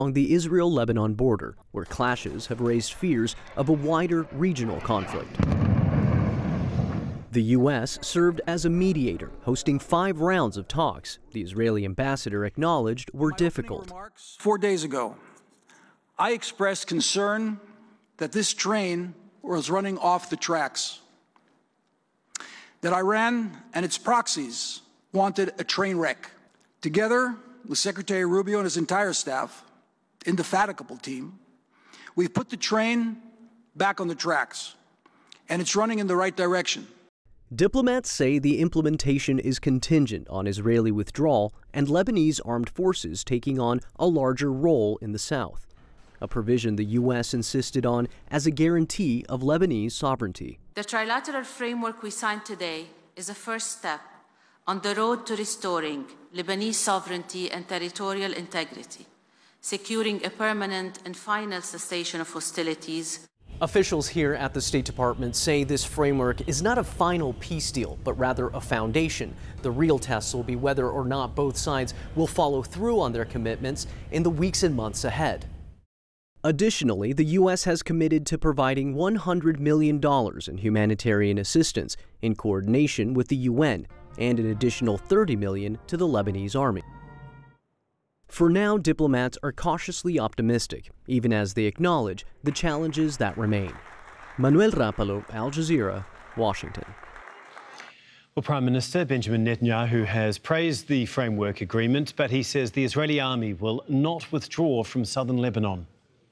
on the Israel-Lebanon border, where clashes have raised fears of a wider regional conflict. The U.S. served as a mediator, hosting 5 rounds of talks the Israeli ambassador acknowledged were difficult. 4 days ago, I expressed concern that this train was running off the tracks, that Iran and its proxies wanted a train wreck. Together with Secretary Rubio and his entire staff, indefatigable team, we've put the train back on the tracks, and it's running in the right direction. Diplomats say the implementation is contingent on Israeli withdrawal and Lebanese armed forces taking on a larger role in the south, a provision the U.S. insisted on as a guarantee of Lebanese sovereignty. The trilateral framework we signed today is a first step on the road to restoring Lebanese sovereignty and territorial integrity, securing a permanent and final cessation of hostilities. Officials here at the State Department say this framework is not a final peace deal, but rather a foundation. The real test will be whether or not both sides will follow through on their commitments in the weeks and months ahead. Additionally, the U.S. has committed to providing $100 million in humanitarian assistance in coordination with the UN and an additional $30 million to the Lebanese army. For now, diplomats are cautiously optimistic, even as they acknowledge the challenges that remain. Manuel Rapalo, Al Jazeera, Washington. Well, Prime Minister Benjamin Netanyahu has praised the framework agreement, but he says the Israeli army will not withdraw from southern Lebanon.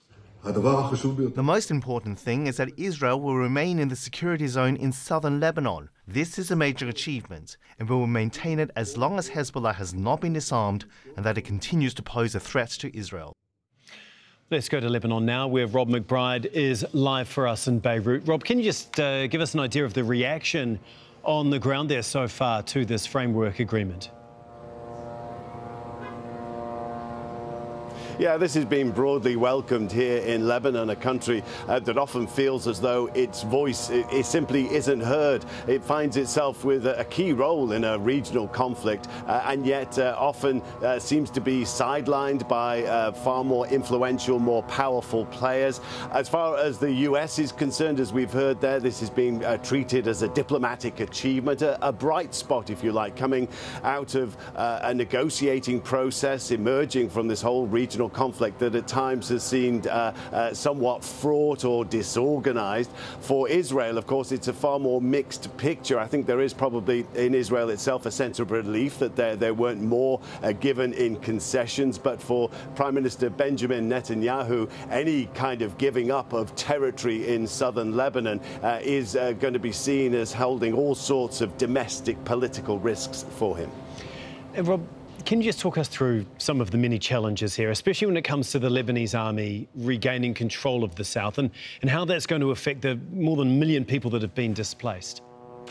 The most important thing is that Israel will remain in the security zone in southern Lebanon. This is a major achievement, and we will maintain it as long as Hezbollah has not been disarmed and that it continues to pose a threat to Israel. Let's go to Lebanon now, where Rob McBride is live for us in Beirut. Rob, can you just give us an idea of the reaction on the ground there so far to this framework agreement? Yeah, this has been broadly welcomed here in Lebanon, a country that often feels as though its voice it simply isn't heard. It finds itself with a key role in a regional conflict and yet often seems to be sidelined by far more influential, more powerful players. As far as the US is concerned, as we've heard there, this has been treated as a diplomatic achievement, a bright spot, if you like, coming out of a negotiating process emerging from this whole regional conflict that at times has seemed somewhat fraught or disorganized. For Israel, of course, it's a far more mixed picture. I think there is probably in Israel itself a sense of relief that there weren't more given in concessions. But for Prime Minister Benjamin Netanyahu, any kind of giving up of territory in southern Lebanon is going to be seen as holding all sorts of domestic political risks for him. Rob, can you just talk us through some of the many challenges here, especially when it comes to the Lebanese army regaining control of the south and how that's going to affect the more than 1 million people that have been displaced?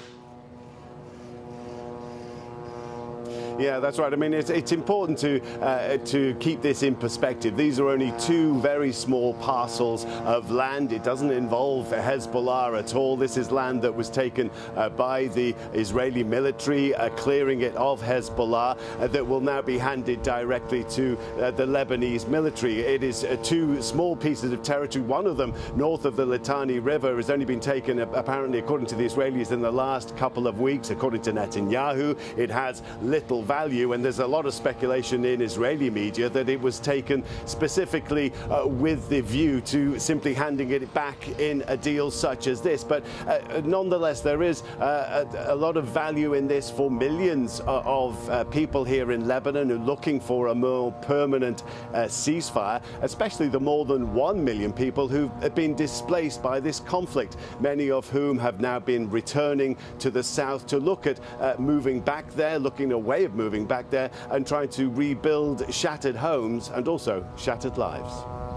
Yeah, that's right. I mean, it's important to keep this in perspective. These are only 2 very small parcels of land. It doesn't involve Hezbollah at all. This is land that was taken by the Israeli military, clearing it of Hezbollah, that will now be handed directly to the Lebanese military. It is 2 small pieces of territory. One of them, north of the Litani River, has only been taken, apparently, according to the Israelis, in the last couple of weeks. According to Netanyahu, it has little value, and there's a lot of speculation in Israeli media that it was taken specifically with the view to simply handing it back in a deal such as this. But nonetheless, there is a lot of value in this for millions of people here in Lebanon who are looking for a more permanent ceasefire, especially the more than 1 million people who have been displaced by this conflict, many of whom have now been returning to the south to look at moving back there, looking a way of moving back there and trying to rebuild shattered homes and also shattered lives.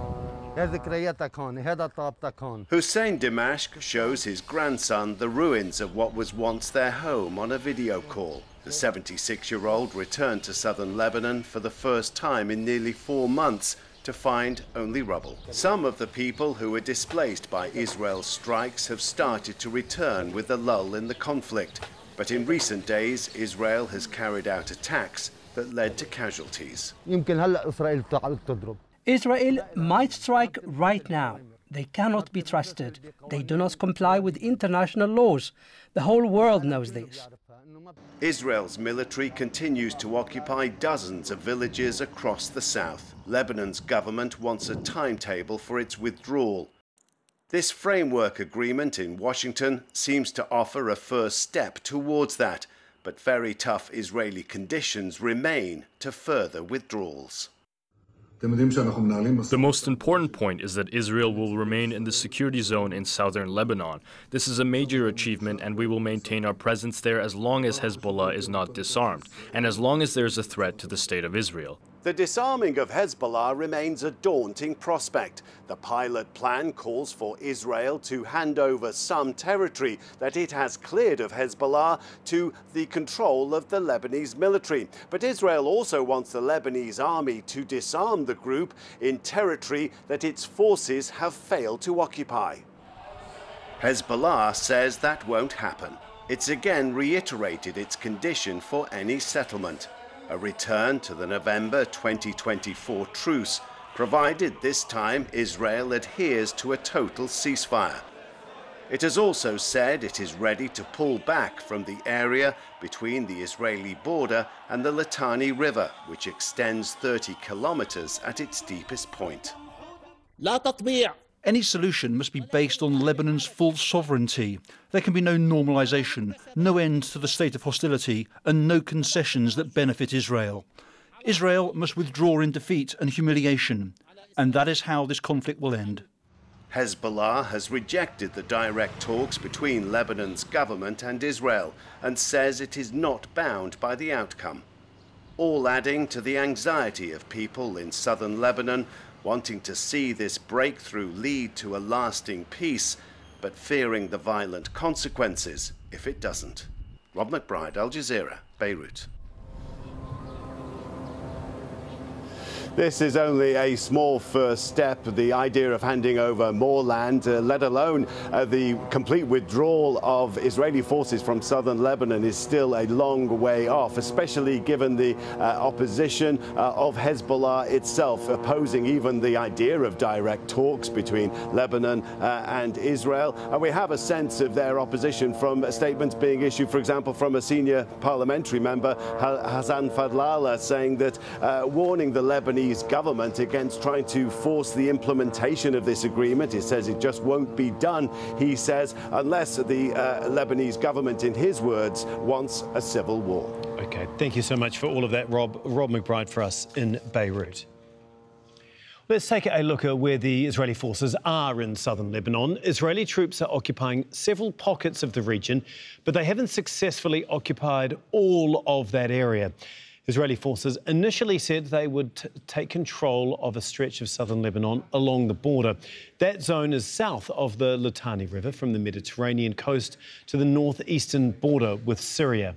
Hussein Dimashq shows his grandson the ruins of what was once their home on a video call. The 76-year-old returned to southern Lebanon for the first time in nearly 4 months to find only rubble. Some of the people who were displaced by Israel's strikes have started to return with the lull in the conflict. But in recent days, Israel has carried out attacks that led to casualties. Israel might strike right now. They cannot be trusted. They do not comply with international laws. The whole world knows this. Israel's military continues to occupy dozens of villages across the south. Lebanon's government wants a timetable for its withdrawal. This framework agreement in Washington seems to offer a first step towards that, but very tough Israeli conditions remain to further withdrawals. The most important point is that Israel will remain in the security zone in southern Lebanon. This is a major achievement, and we will maintain our presence there as long as Hezbollah is not disarmed, and as long as there is a threat to the state of Israel. The disarming of Hezbollah remains a daunting prospect. The pilot plan calls for Israel to hand over some territory that it has cleared of Hezbollah to the control of the Lebanese military. But Israel also wants the Lebanese army to disarm the group in territory that its forces have failed to occupy. Hezbollah says that won't happen. It's again reiterated its condition for any settlement: a return to the November 2024 truce, provided this time Israel adheres to a total ceasefire. It has also said it is ready to pull back from the area between the Israeli border and the Litani River, which extends 30 kilometers at its deepest point. Any solution must be based on Lebanon's full sovereignty. There can be no normalisation, no end to the state of hostility, and no concessions that benefit Israel. Israel must withdraw in defeat and humiliation, and that is how this conflict will end. Hezbollah has rejected the direct talks between Lebanon's government and Israel and says it is not bound by the outcome, all adding to the anxiety of people in southern Lebanon wanting to see this breakthrough lead to a lasting peace, but fearing the violent consequences if it doesn't. Rob McBride, Al Jazeera, Beirut. This is only a small first step. The idea of handing over more land, let alone the complete withdrawal of Israeli forces from southern Lebanon, is still a long way off, especially given the opposition of Hezbollah itself, opposing even the idea of direct talks between Lebanon and Israel. And we have a sense of their opposition from statements being issued, for example, from a senior parliamentary member, Hassan Fadlallah, saying that warning the Lebanese government against trying to force the implementation of this agreement. He says it just won't be done, he says, unless the Lebanese government, in his words, wants a civil war. OK, thank you so much for all of that, Rob. Rob McBride for us in Beirut. Let's take a look at where the Israeli forces are in southern Lebanon. Israeli troops are occupying several pockets of the region, but they haven't successfully occupied all of that area. Israeli forces initially said they would take control of a stretch of southern Lebanon along the border. That zone is south of the Litani River from the Mediterranean coast to the northeastern border with Syria.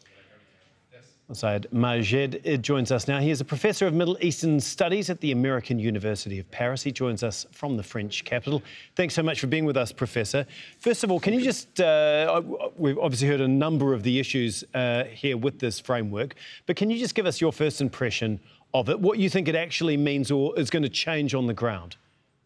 Saad Majed joins us now. He is a professor of Middle Eastern Studies at the American University of Paris. He joins us from the French capital. Thanks so much for being with us, Professor. First of all, can you just, we've obviously heard a number of the issues here with this framework, but can you just give us your first impression of it, what you think it actually means or is going to change on the ground?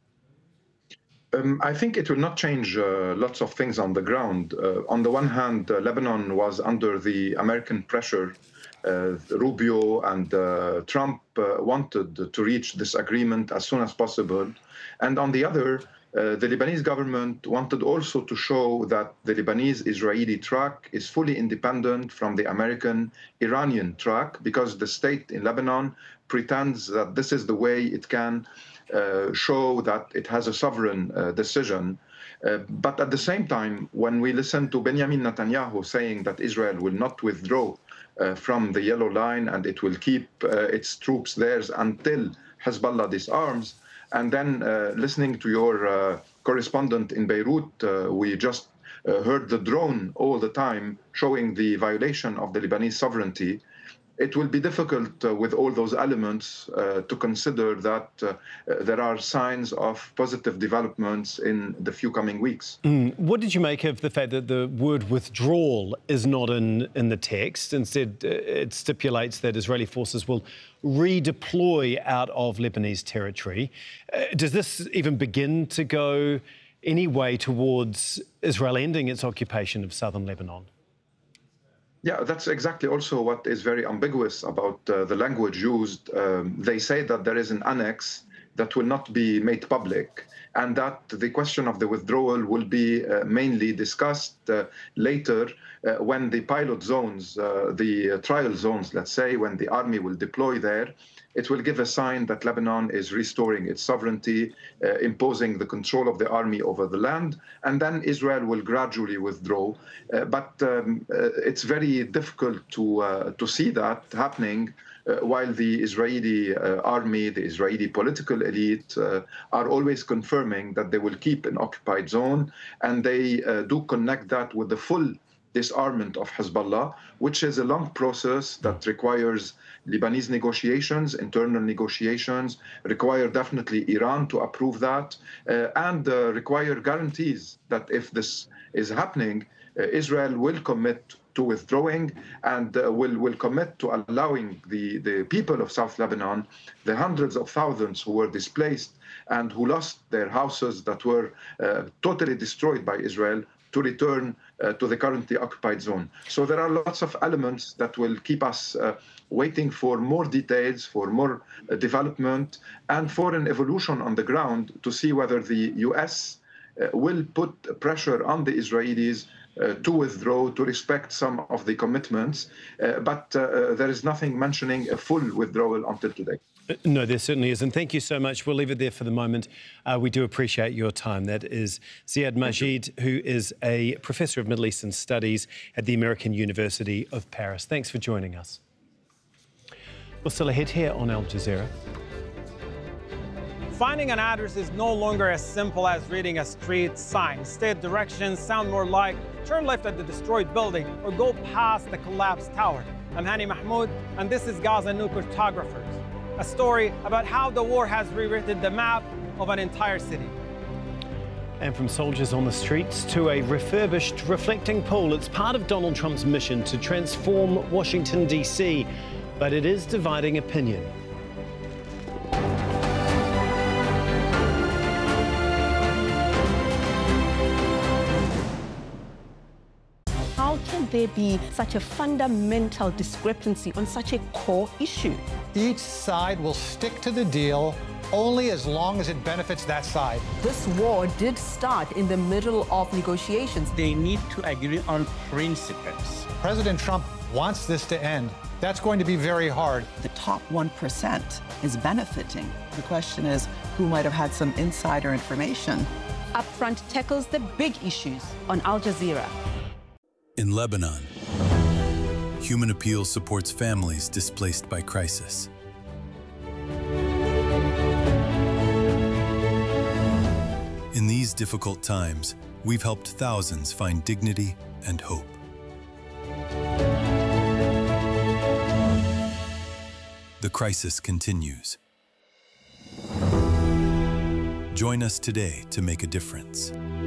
I think it will not change lots of things on the ground. On the one hand, Lebanon was under the American pressure. Rubio and Trump wanted to reach this agreement as soon as possible. And on the other, the Lebanese government wanted also to show that the Lebanese-Israeli track is fully independent from the American-Iranian track, because the state in Lebanon pretends that this is the way it can show that it has a sovereign decision. But at the same time, when we listen to Benjamin Netanyahu saying that Israel will not withdraw from the yellow line and it will keep its troops there until Hezbollah disarms, and then listening to your correspondent in Beirut, we just heard the drone all the time showing the violation of the Lebanese sovereignty. it will be difficult with all those elements to consider that there are signs of positive developments in the few coming weeks. What did you make of the fact that the word withdrawal is not in the text? Instead, it stipulates that Israeli forces will redeploy out of Lebanese territory. Does this even begin to go any way towards Israel ending its occupation of southern Lebanon? Yeah, that's exactly also what is very ambiguous about the language used. They say that there is an annex that will not be made public, and that the question of the withdrawal will be mainly discussed later when the pilot zones, the trial zones, let's say, when the army will deploy there. It will give a sign that Lebanon is restoring its sovereignty, imposing the control of the army over the land, and then Israel will gradually withdraw. But it's very difficult to see that happening while the Israeli army, the Israeli political elite are always confirming that they will keep an occupied zone, and they do connect that with the full disarmament of Hezbollah, which is a long process that requires Lebanese negotiations, internal negotiations, require definitely Iran to approve that, and require guarantees that if this is happening, Israel will commit to withdrawing and will commit to allowing the people of South Lebanon, the hundreds of thousands who were displaced and who lost their houses that were totally destroyed by Israel, to return to the currently occupied zone. So there are lots of elements that will keep us waiting for more details, for more development, and for an evolution on the ground to see whether the US will put pressure on the Israelis to withdraw, to respect some of the commitments. But there is nothing mentioning a full withdrawal until today. No, there certainly isn't. Thank you so much. We'll leave it there for the moment. We do appreciate your time. That is Ziad Majid, who is a professor of Middle Eastern Studies at the American University of Paris. Thanks for joining us. We're still ahead here on Al Jazeera. Finding an address is no longer as simple as reading a street sign. Instead, directions sound more like turn left at the destroyed building or go past the collapsed tower. I'm Hani Mahmoud, and this is Gaza New Cartographers, a story about how the war has rewritten the map of an entire city. And from soldiers on the streets to a refurbished reflecting pool, it's part of Donald Trump's mission to transform Washington, D.C., but it is dividing opinion. How can there be such a fundamental discrepancy on such a core issue? Each side will stick to the deal only as long as it benefits that side. This war did start in the middle of negotiations. They need to agree on principles. President Trump wants this to end. That's going to be very hard. The top 1% is benefiting. The question is, who might have had some insider information? Upfront tackles the big issues on Al Jazeera. In Lebanon, Human Appeal supports families displaced by crisis. In these difficult times, we've helped thousands find dignity and hope. The crisis continues. Join us today to make a difference.